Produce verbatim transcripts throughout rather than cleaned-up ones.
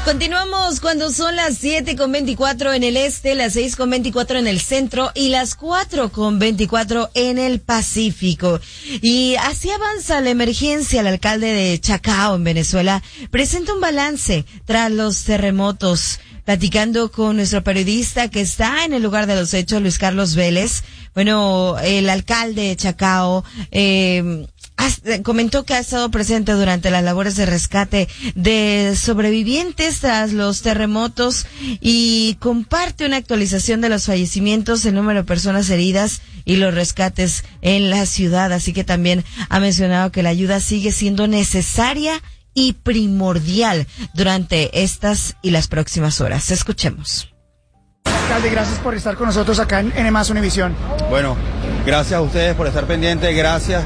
Continuamos cuando son las siete con veinticuatro en el este, las seis con veinticuatro en el centro y las cuatro con veinticuatro en el Pacífico. Y así avanza la emergencia. El alcalde de Chacao, en Venezuela, presenta un balance tras los terremotos. Platicando con nuestro periodista que está en el lugar de los hechos, Luis Carlos Vélez. Bueno, el alcalde de Chacao, eh, comentó que ha estado presente durante las labores de rescate de sobrevivientes tras los terremotos y comparte una actualización de los fallecimientos, el número de personas heridas y los rescates en la ciudad. Así que también ha mencionado que la ayuda sigue siendo necesaria y primordial durante estas y las próximas horas. Escuchemos. Alcalde, gracias por estar con nosotros acá en N más Univisión. Bueno, gracias a ustedes por estar pendientes, gracias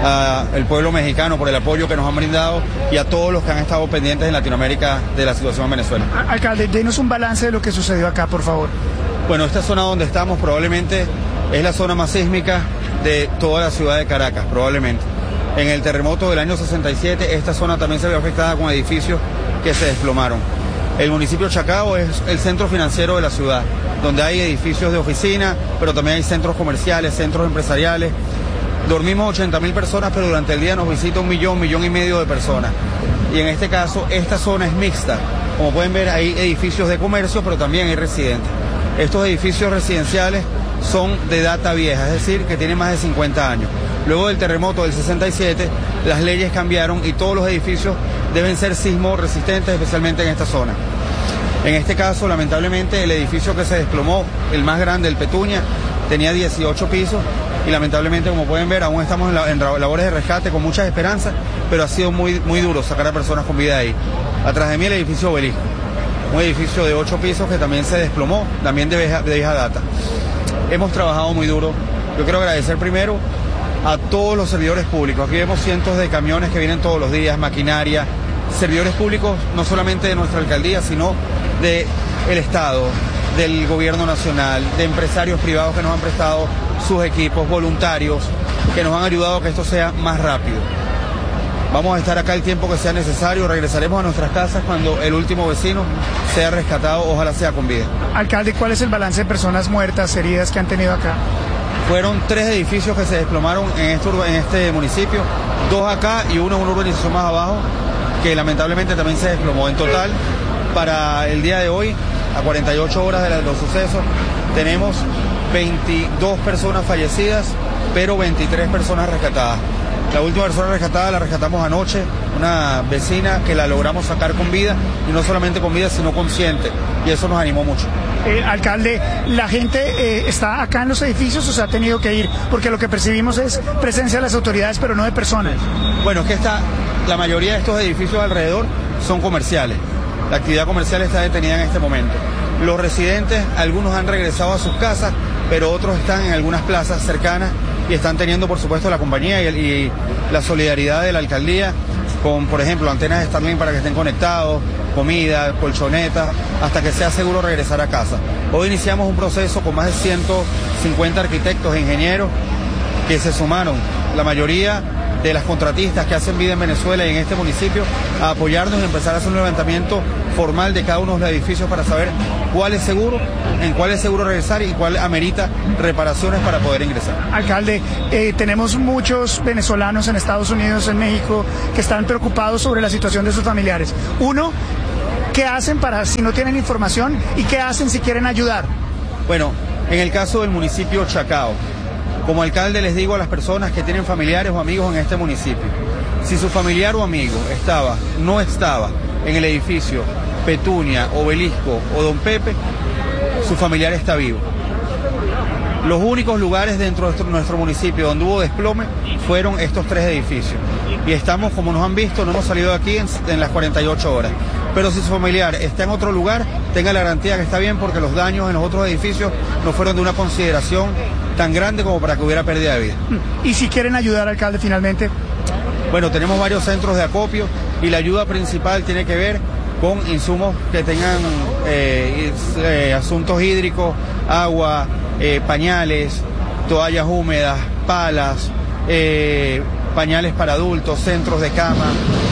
al pueblo mexicano por el apoyo que nos han brindado y a todos los que han estado pendientes en Latinoamérica de la situación en Venezuela. Alcalde, denos un balance de lo que sucedió acá, por favor. Bueno, esta zona donde estamos probablemente es la zona más sísmica de toda la ciudad de Caracas, probablemente. En el terremoto del año sesenta y siete, esta zona también se vio afectada con edificios que se desplomaron. El municipio de Chacao es el centro financiero de la ciudad, donde hay edificios de oficina, pero también hay centros comerciales, centros empresariales. Dormimos ochenta mil personas, pero durante el día nos visita un millón, millón y medio de personas. Y en este caso, esta zona es mixta. Como pueden ver, hay edificios de comercio, pero también hay residentes. Estos edificios residenciales son de data vieja, es decir, que tienen más de cincuenta años. Luego del terremoto del sesenta y siete, las leyes cambiaron y todos los edificios deben ser sismo resistentes, especialmente en esta zona. En este caso, lamentablemente, el edificio que se desplomó, el más grande, el Petunia, tenía dieciocho pisos y lamentablemente, como pueden ver, aún estamos en, la, en labores de rescate con muchas esperanzas, pero ha sido muy, muy duro sacar a personas con vida de ahí. Atrás de mí el edificio Obelisco, un edificio de ocho pisos que también se desplomó, también de vieja, de vieja data. Hemos trabajado muy duro. Yo quiero agradecer primero a todos los servidores públicos. Aquí vemos cientos de camiones que vienen todos los días, maquinaria, servidores públicos no solamente de nuestra alcaldía, sino del Estado, del gobierno nacional, de empresarios privados que nos han prestado sus equipos, voluntarios, que nos han ayudado a que esto sea más rápido. Vamos a estar acá el tiempo que sea necesario, regresaremos a nuestras casas cuando el último vecino sea rescatado, ojalá sea con vida. Alcalde, ¿cuál es el balance de personas muertas, heridas que han tenido acá? Fueron tres edificios que se desplomaron en este, en este municipio, dos acá y uno en una urbanización más abajo, que lamentablemente también se desplomó. En total, para el día de hoy, a cuarenta y ocho horas de los sucesos, tenemos veintidós personas fallecidas, pero veintitrés personas rescatadas. La última persona rescatada la rescatamos anoche, una vecina que la logramos sacar con vida, y no solamente con vida, sino consciente, y eso nos animó mucho. Eh, alcalde, ¿la gente eh, está acá en los edificios o se ha tenido que ir? Porque lo que percibimos es presencia de las autoridades, pero no de personas. Bueno, es que está, la mayoría de estos edificios alrededor son comerciales. La actividad comercial está detenida en este momento. Los residentes, algunos han regresado a sus casas, pero otros están en algunas plazas cercanas y están teniendo, por supuesto, la compañía y, el, y la solidaridad de la alcaldía con, por ejemplo, antenas de Starlink para que estén conectados, comida, colchonetas, hasta que sea seguro regresar a casa. Hoy iniciamos un proceso con más de ciento cincuenta arquitectos e ingenieros que se sumaron, la mayoría de las contratistas que hacen vida en Venezuela y en este municipio, a apoyarnos y empezar a hacer un levantamiento formal de cada uno de los edificios para saber cuál es seguro, en cuál es seguro regresar y cuál amerita reparaciones para poder ingresar. Alcalde, eh, tenemos muchos venezolanos en Estados Unidos, en México, que están preocupados sobre la situación de sus familiares. Uno, ¿qué hacen para si no tienen información y qué hacen si quieren ayudar? Bueno, en el caso del municipio Chacao, como alcalde les digo a las personas que tienen familiares o amigos en este municipio, si su familiar o amigo estaba, no estaba en el edificio Petunia, Obelisco o Don Pepe, su familiar está vivo. Los únicos lugares dentro de nuestro, nuestro municipio donde hubo desplome fueron estos tres edificios. Y estamos, como nos han visto, no hemos salido de aquí en, en las cuarenta y ocho horas. Pero si su familiar está en otro lugar, tenga la garantía que está bien, porque los daños en los otros edificios no fueron de una consideración tan grande como para que hubiera pérdida de vida. ¿Y si quieren ayudar, alcalde, finalmente? Bueno, tenemos varios centros de acopio y la ayuda principal tiene que ver con insumos que tengan eh, eh, asuntos hídricos, agua, eh, pañales, toallas húmedas, palas, eh, pañales para adultos, centros de cama,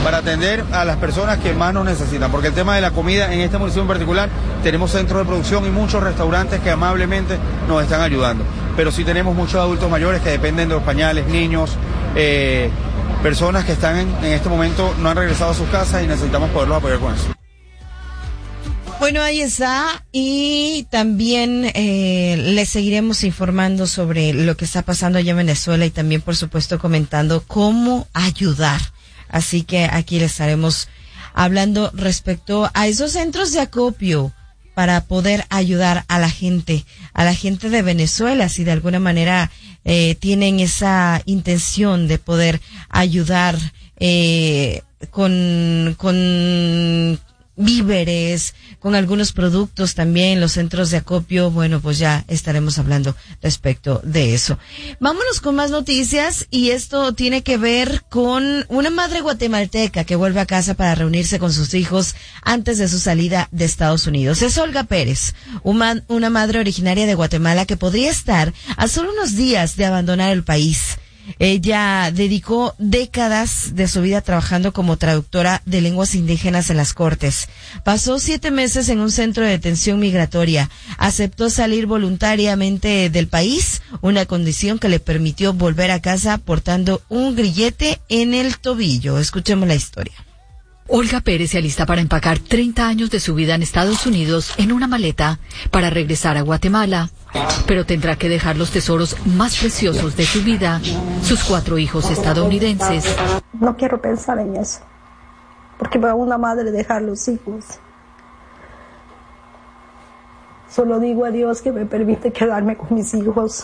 para atender a las personas que más nos necesitan, porque el tema de la comida en este municipio en particular, tenemos centros de producción y muchos restaurantes que amablemente nos están ayudando, pero sí tenemos muchos adultos mayores que dependen de los pañales, niños, eh, personas que están en, en este momento no han regresado a sus casas y necesitamos poderlos apoyar con eso. Bueno, ahí está, y también eh, les seguiremos informando sobre lo que está pasando allá en Venezuela y también, por supuesto, comentando cómo ayudar. Así que aquí les estaremos hablando respecto a esos centros de acopio para poder ayudar a la gente, a la gente de Venezuela, si de alguna manera eh, tienen esa intención de poder ayudar eh, con, con víveres, con algunos productos también, los centros de acopio. Bueno, pues ya estaremos hablando respecto de eso. Vámonos con más noticias, y esto tiene que ver con una madre guatemalteca que vuelve a casa para reunirse con sus hijos antes de su salida de Estados Unidos. Es Olga Pérez, una, una madre originaria de Guatemala que podría estar a solo unos días de abandonar el país. Ella dedicó décadas de su vida trabajando como traductora de lenguas indígenas en las Cortes. Pasó siete meses en un centro de detención migratoria. Aceptó salir voluntariamente del país, una condición que le permitió volver a casa portando un grillete en el tobillo. Escuchemos la historia. Olga Pérez se alista para empacar treinta años de su vida en Estados Unidos en una maleta para regresar a Guatemala. Pero tendrá que dejar los tesoros más preciosos de su vida, sus cuatro hijos estadounidenses. No quiero pensar en eso, porque para una madre dejar los hijos. Solo digo a Dios que me permite quedarme con mis hijos.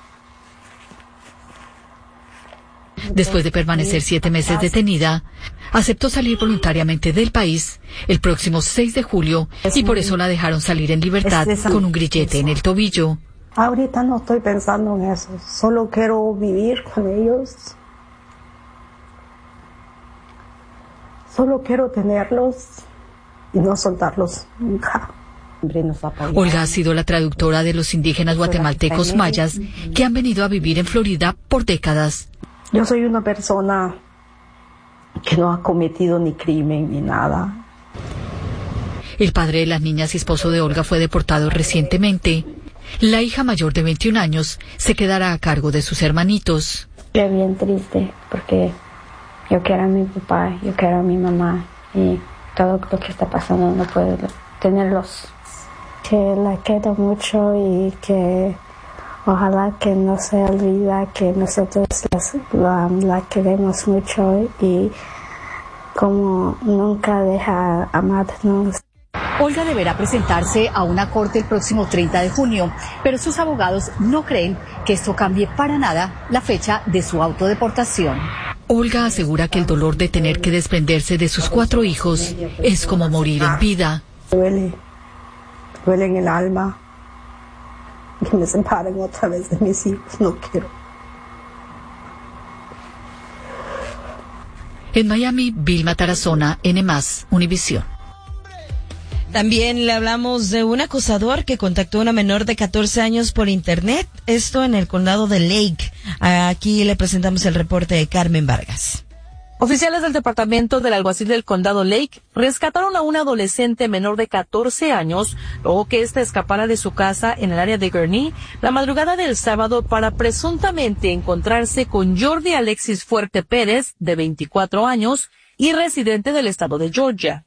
Después de permanecer siete meses detenida, aceptó salir voluntariamente del país el próximo seis de julio y por eso la dejaron salir en libertad con un grillete en el tobillo. Ahorita no estoy pensando en eso, solo quiero vivir con ellos. Solo quiero tenerlos y no soltarlos nunca. Olga ha sido la traductora de los indígenas guatemaltecos mayas que han venido a vivir en Florida por décadas. Yo soy una persona que no ha cometido ni crimen ni nada. El padre de las niñas y esposo de Olga fue deportado recientemente. La hija mayor de veintiún años se quedará a cargo de sus hermanitos. Estoy bien triste porque yo quiero a mi papá, yo quiero a mi mamá y todo lo que está pasando no puedo tenerlos. Que la quiero mucho y que ojalá que no se olvida que nosotros las, la, la queremos mucho y como nunca deja amarnos. Olga deberá presentarse a una corte el próximo treinta de junio, pero sus abogados no creen que esto cambie para nada la fecha de su autodeportación. Olga asegura que el dolor de tener que desprenderse de sus cuatro hijos es como morir en vida. Duele, duele en el alma. Que me separen otra vez de mis hijos, no quiero. En Miami, Vilma Tarazona, N más, Univisión. También le hablamos de un acosador que contactó a una menor de catorce años por internet, esto en el condado de Lake. Aquí le presentamos el reporte de Carmen Vargas. Oficiales del departamento del alguacil del condado Lake rescataron a una adolescente menor de catorce años luego que ésta escapara de su casa en el área de Gurnee la madrugada del sábado para presuntamente encontrarse con Jordi Alexis Fuerte Pérez, de veinticuatro años y residente del estado de Georgia.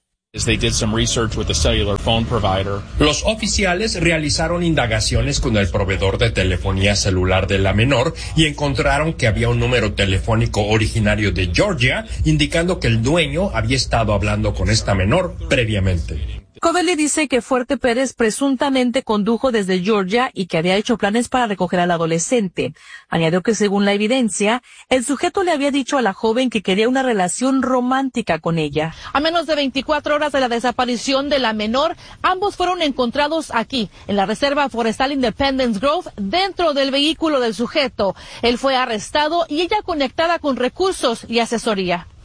Los oficiales realizaron indagaciones con el proveedor de telefonía celular de la menor y encontraron que había un número telefónico originario de Georgia, indicando que el dueño había estado hablando con esta menor previamente. Covelli dice que Fuerte Pérez presuntamente condujo desde Georgia y que había hecho planes para recoger al adolescente. Añadió que según la evidencia, el sujeto le había dicho a la joven que quería una relación romántica con ella. A menos de veinticuatro horas de la desaparición de la menor, ambos fueron encontrados aquí, en la Reserva Forestal Independence Grove, dentro del vehículo del sujeto. Él fue arrestado y ella conectada con recursos y asesoría.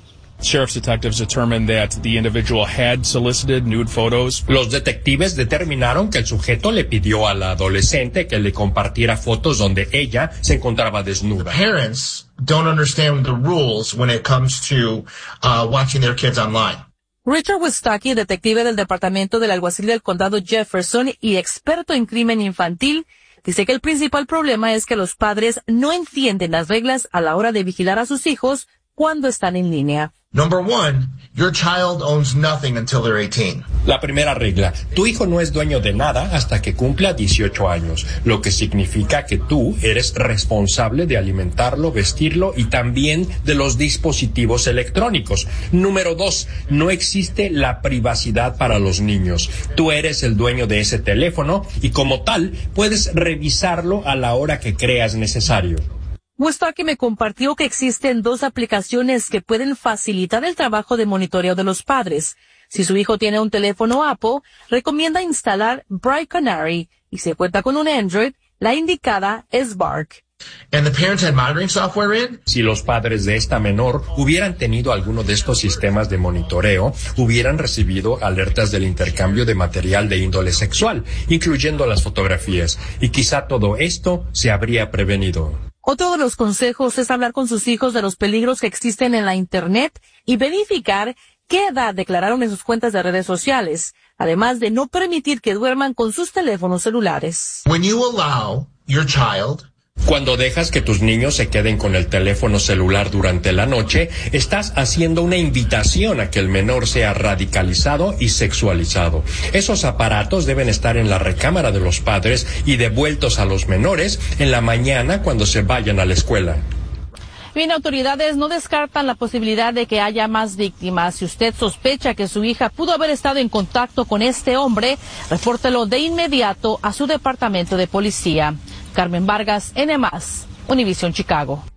Sheriff's detectives determined that the individual had solicited nude photos. Los detectives determinaron que el sujeto le pidió a la adolescente que le compartiera fotos donde ella se encontraba desnuda. Parents don't understand the rules when it comes to uh, watching their kids online. Richard Wistocki, detective del Departamento del Alguacil del Condado Jefferson y experto en crimen infantil, dice que el principal problema es que los padres no entienden las reglas a la hora de vigilar a sus hijos cuando están en línea. Number one, your child owns nothing until they're eighteen. La primera regla, tu hijo no es dueño de nada hasta que cumpla dieciocho años, lo que significa que tú eres responsable de alimentarlo, vestirlo y también de los dispositivos electrónicos. Número dos, no existe la privacidad para los niños. Tú eres el dueño de ese teléfono y como tal puedes revisarlo a la hora que creas necesario. Wistocki me compartió que existen dos aplicaciones que pueden facilitar el trabajo de monitoreo de los padres. Si su hijo tiene un teléfono Apple, recomienda instalar Bright Canary, y si cuenta con un Android, la indicada es Bark. And the parents had monitoring software in? Si los padres de esta menor hubieran tenido alguno de estos sistemas de monitoreo, hubieran recibido alertas del intercambio de material de índole sexual, incluyendo las fotografías, y quizá todo esto se habría prevenido. Otro de los consejos es hablar con sus hijos de los peligros que existen en la Internet y verificar qué edad declararon en sus cuentas de redes sociales, además de no permitir que duerman con sus teléfonos celulares. When you allow your child Cuando dejas que tus niños se queden con el teléfono celular durante la noche, estás haciendo una invitación a que el menor sea radicalizado y sexualizado. Esos aparatos deben estar en la recámara de los padres y devueltos a los menores en la mañana cuando se vayan a la escuela. Bien, autoridades no descartan la posibilidad de que haya más víctimas. Si usted sospecha que su hija pudo haber estado en contacto con este hombre, repórtelo de inmediato a su departamento de policía. Carmen Vargas, N más, Univisión Chicago.